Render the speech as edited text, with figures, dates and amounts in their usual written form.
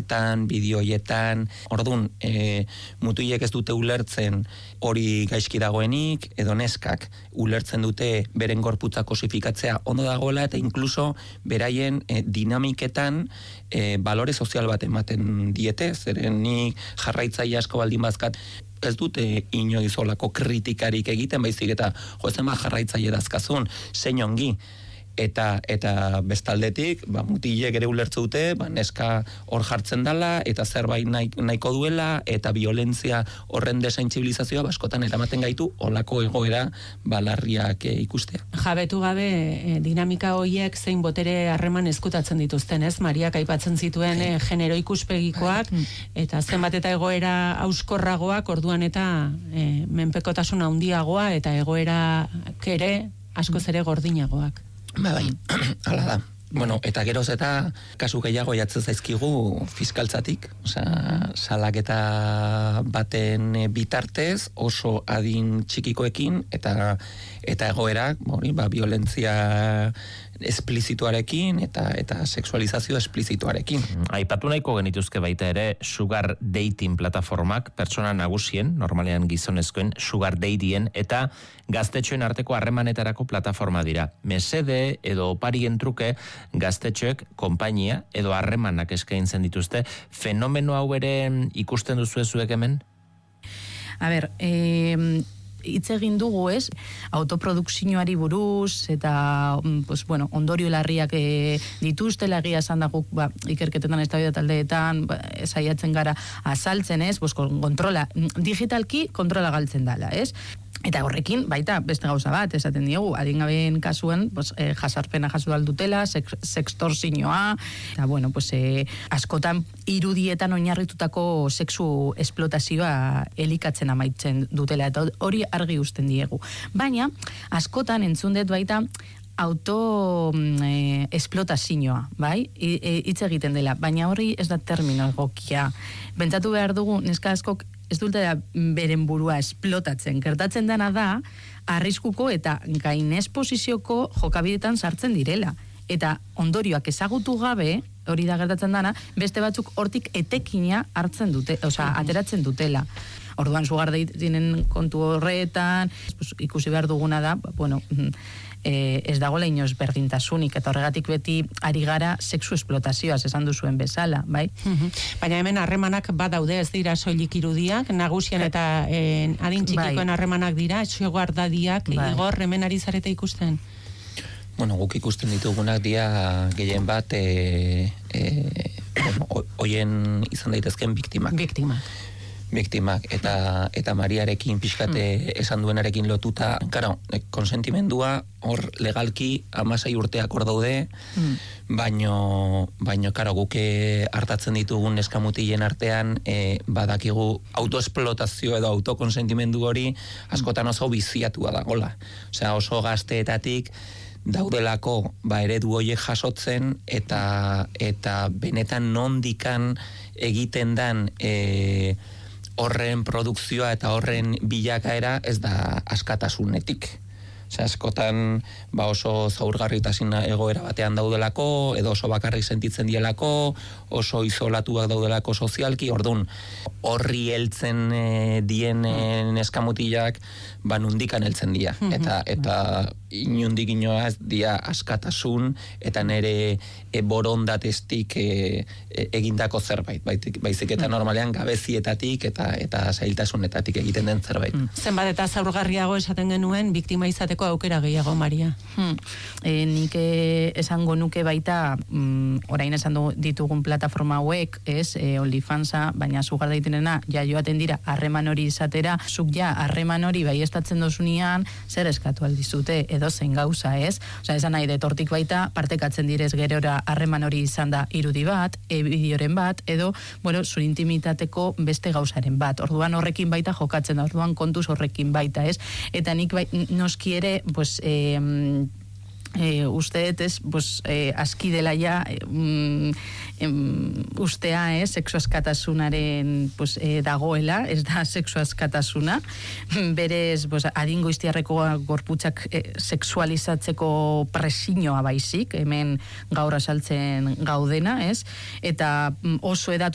filmetan, bideoietan, orduan, mutilek ez dute ulertzen hori gaizki dagoenik, edo neskak ulertzen dute beren gorputza kosifikatzea ondo dagoela, eta inkluso beraien dinamiketan balore sozial bat ematen diete, zeren nik jarraitzaile asko baldin bazkat, ez dute inoiz olako kritikarik egiten, baizik eta joezen jarraitzaile dazkazun, zein ongi. Eta bestaldetik, mutilek ere ulertze dute, neska hor jartzen dela, eta zerbait nahiko duela, eta violentzia horren desentsibilizazioa baskotan eramaten gaitu olako egoera larriak ikustea. Jabetu gabe, dinamika horiek zein botere harreman eskutatzen dituzten, ez? Mariak aipatzen zituen genero ikuspegikoak, eta zenbat eta egoera auskorragoak, orduan eta menpekotasun handiagoa, eta egoerak ere askoz ere gordinagoak. Bai, hala da. Bueno, eta geroz eta kasu gehiago jatzen zaizkigu fiskaltzatik, salaketa baten bitartez oso adin txikikoekin eta egoerak, violentzia esplizituarekin eta sexualizazio esplizituarekin. Aipatu nahiko genituzke baita ere sugar dating plataformak, pertsona nagusien, normalean gizonezkoen, sugar datien eta gaztetxoen arteko harremanetarako plataforma dira. Mesede edo oparien truke gaztetxoek konpainia edo harremanak eskaintzen dituzte. Fenomeno hau ere ikusten duzu zuek hemen? A ber, hitz egin dugu, ez? Autoprodukzioari buruz eta ondorio larriak dituztela, egia esan da guk ikerketetan eztabaida taldeetan saiatzen gara azaltzen, ez? Kontrola digitalki kontrola galtzen dela, ez? Eta horrekin, baita, beste gauza bat, esaten diegu, adingabeen kasuen, jasarpena jaso aldutela, sextorsioa, eta, askotan irudietan oinarritutako sexu esplotazioa elikatzen amaitzen dutela, eta hori argi uzten diegu. Baina, askotan entzun dut baita, esplotazioa, bai? Hitz egiten dela, baina hori ez da termino egokia. Pentsatu behar dugu, neska askok ez dutela beren burua esplotatzen. Gertatzen dena da, arriskuko eta gainez posizioko jokabidetan sartzen direla. Eta ondorioak ezagutu gabe, hori da gertatzen dena, beste batzuk hortik etekina hartzen dute, ateratzen dutela. Orduan sugar datingen kontu horretan, ikusi behar duguna da, ez dagoela inoz berdintasunik, eta horregatik beti ari gara sexu esplotazioaz esan duzuen bezala, bai? Baina hemen harremanak badaude, ez dira soilik irudiak, nagusian eta adin txikikoen harremanak dira, sugar dadiak, igor hemen ari zarete ikusten? Guk ikusten ditugunak dira gehien bat hoien izan daitezken biktimak eta Mariarekin pixkate esan duenarekin lotuta, konsentimendua hor legalki 16 urteak hor daude, baino guk hartatzen ditugun neskamutilen artean badakigu autoesplotazio edo autokonsentimendu hori askotan oso biziatua dagola. Oso gazteetatik daudelako eredu horiek jasotzen eta benetan nondikan egiten dan horren produkzioa eta horren bilakaera ez da askatasunetik. Askotan oso zaurgarritasun egoera batean daudelako, edo oso bakarrik sentitzen dielako, oso isolatuak daudelako sozialki, orduan horri heltzen dien neskamutilak nundikan heltzen dira. Eta inundik inoa ez dia askatasun eta nere borondatestik egindako zerbait. Baizik eta normalean gabezietatik eta zailtasunetatik egiten den zerbait. Zenbat eta zaurgarriago esaten genuen, biktima izateko aukera gehiago, Maria. Nik esango nuke baita, orain esan ditugun plataforma hauek, OnlyFansa, baina sugar datingena joaten dira harreman hori izatera, zuk harreman hori baiestatzen dozunean, zer eskatu aldizute, edo zein gauza, ez? Esan nahi detortik baita, partekatzen direz gerora harreman hori izan da irudi bat, bideoren bat, edo, zure intimitateko beste gauzaren bat. Orduan horrekin baita jokatzen da, orduan kontuz horrekin baita, ez? Eta nik noski ere, usteet, aski dela ja ustea, sexu askatasunaren dagoela, ez da sexu askatasuna, berez adingo iztiarreko gorputzak sexualizatzeko presiñoa baizik, hemen gaur asaltzen gaudena, eta oso edatu